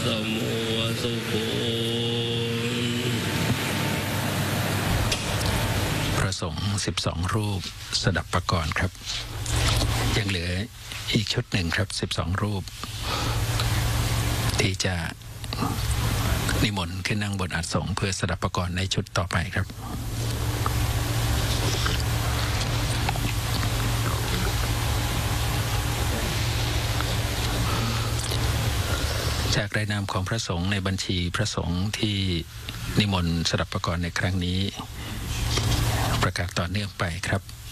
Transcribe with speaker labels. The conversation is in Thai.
Speaker 1: สัมโมสุโข
Speaker 2: พระสงฆ์12รูปสดับประกรณ์ครับยังเหลืออีกชุดหนึ่งครับ12รูปที่จะนิมนต์ขึ้นนั่งบนอาสงฆ์เพื่อสดับประกรณ์ในชุดต่อไปครับจากรายนามของพระสงฆ์ในบัญชีพระสงฆ์ที่นิมนต์สดับประกรณ์ในครั้งนี้ประกาศต่อเนื่องไปครับ